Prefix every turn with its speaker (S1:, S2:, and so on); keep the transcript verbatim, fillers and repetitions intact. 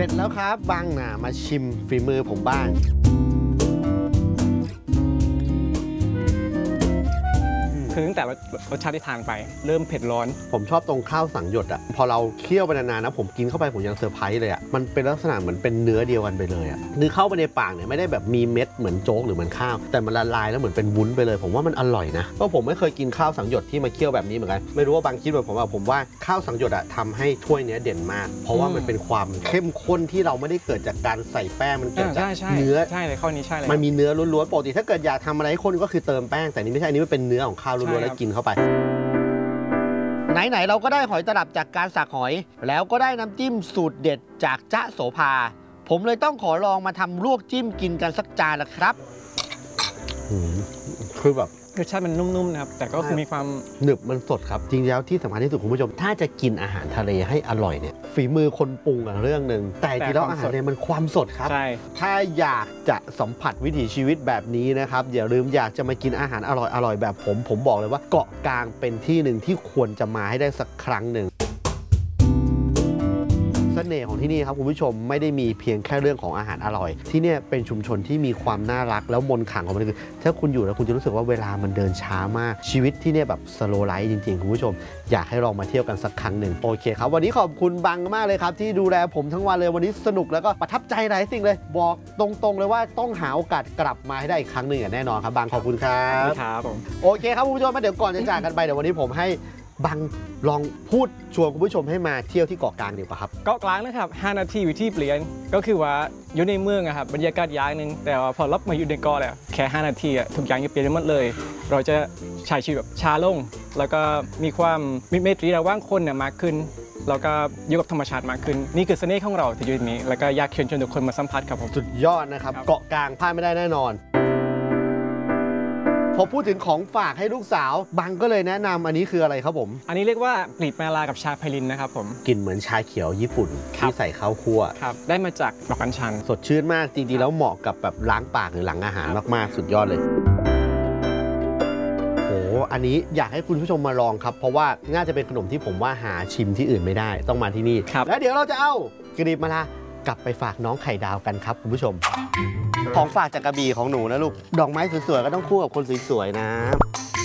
S1: ร็จแล้วครับบังน่ะมาชิมฝีมือผมบ้าง
S2: คือตั้งแต่รสชาติที่ทานไปเริ่มเผ็ดร้อน
S1: ผมชอบตรงข้าวสังหยดอ่ะพอเราเคี่ยวไปนานๆนะผมกินเข้าไปผมยังเซอร์ไพรส์เลยอ่ะมันเป็นลักษณะเหมือนเป็นเนื้อเดียวกันไปเลยอ่ะเนื้อเข้าไปในปากเนี่ยไม่ได้แบบมีเม็ดเหมือนโจ๊กหรือเหมือนข้าวแต่มันละลายแล้วเหมือนเป็นวุ้นไปเลยผมว่ามันอร่อยนะเพราะผมไม่เคยกินข้าวสังหยดที่มาเคี่ยวแบบนี้เหมือนกันไม่รู้ว่าบางคิดแบบผมว่าผมว่าข้าวสังหยดอ่ะทำให้ถ้วยเนี้ยเด่นมากเพราะว่ามันเป็นความเข้มข้นที่เราไม่ได้เกิดจากการใส่แป้งมันเกิดจากเนื้อ
S2: ใช่เลยข้อนี้ใช่เลย
S1: มันมีเนื้อล้วนๆปกติถ้าเกิดอยากทำอะไรให้ข้นก็คือเติมแป้งแต่นี่ไม่ใช่นี่มันเป็นเนื้อของข้าวล้วนๆแล้วกินเข้าไปไหนๆเราก็ได้หอยตลับจากการสักหอยแล้วก็ได้น้ำจิ้มสูตรเด็ดจากจ๊ะโสภาผมเลยต้องขอลองมาทำลวกจิ้มกินกันสักจานละครับคือแบบ
S2: รสชาติมันนุ่มๆนะครับแต่ก็คือมีความ
S1: หนึบมันสดครับจริงแล้วที่สำคัญที่สุดคุณผู้ชมถ้าจะกินอาหารทะเลให้อร่อยเนี่ยฝีมือคนปรุงอะเรื่องหนึ่งแต่จริงแล้วอาหารทะเลมันความสดครับ
S2: ใช่
S1: ถ้าอยากจะสัมผัสวิถีชีวิตแบบนี้นะครับอย่าลืมอยากจะมากินอาหารอร่อยอร่อยแบบผมผมบอกเลยว่าเกาะกลางเป็นที่หนึ่งที่ควรจะมาให้ได้สักครั้งหนึ่งเสน่ห์ของที่นี่ครับคุณผู้ชมไม่ได้มีเพียงแค่เรื่องของอาหารอร่อยที่นี่เป็นชุมชนที่มีความน่ารักแล้วมนต์ขลังของมันคือถ้าคุณอยู่แล้วคุณจะรู้สึกว่าเวลามันเดินช้ามากชีวิตที่นี่แบบสโลว์ไลฟ์จริงๆคุณผู้ชมอยากให้ลองมาเที่ยวกันสักครั้งหนึ่งโอเคครับวันนี้ขอบคุณบังมากเลยครับที่ดูแลผมทั้งวันเลยวันนี้สนุกแล้วก็ประทับใจหลายสิ่งเลยบอกตรงๆเลยว่าต้องหาโอกาสกลับมาให้ได้อีกครั้งหนึ่งอย่างแน่นอนครับบังขอบคุณครับ
S2: ครับผม
S1: โอเคครับคุณผู้ชมมาเดี๋ยวก่อนจะจากกันไปเดี๋ยววันนี้ผมให้บังลองพูดชวนคุณผู้ชมให้มาเที่ยวที่เกาะกลางดีกว่าครับ
S2: เกาะกลางนะครับห้านาทีวิธีเปลี่ยนก็คือว่าอยู่ในเมืองอะครับบรรยากาศอย่างหนึ่งแต่ว่าพอรับมาอยู่ในเกาะแล้วแค่ห้านาทีอะทุกอย่างจะเปลี่ยนหมดเลยเราจะใช้ชีวิตแบบช้าลงแล้วก็มีความมีเมตรีระหว่างคนเนี่ยมากขึ้นแล้วก็อยู่กับธรรมชาติมากขึ้นนี่คือเสน่ห์ของเราที่อยู่ตรงนี้แล้วก็อยากเชิญชวนทุกคนมาสัมผัสครับผม
S1: สุดยอดนะครับเกาะกลางพลาดไม่ได้แน่นอนพอพูดถึงของฝากให้ลูกสาวบังก็เลยแนะนำอันนี้คืออะไรครับผม
S2: อันนี้เรียกว่าปลีดมาลากับชาไพลินนะครับผม
S1: กลิ่นเหมือนชาเขียวญี่ปุ่นที่ใส่ข้าวคั่ว
S2: ครับได้มาจากดอกกัญชัน
S1: สดชื่นมากจริงๆแล้วเหมาะกับแบบล้างปากหรือหลังอาหารมากๆสุดยอดเลยโหอันนี้อยากให้คุณผู้ชมมาลองครับเพราะว่าน่าจะเป็นขนมที่ผมว่าหาชิมที่อื่นไม่ได้ต้องมาที่นี่แล้วเดี๋ยวเราจะเอากลีบมะลากลับไปฝากน้องไข่ดาวกันครับคุณผู้ชมของฝากจากกระบี่ของหนูนะลูกดอกไม้สวยๆก็ต้องคู่กับคนสวยๆนะ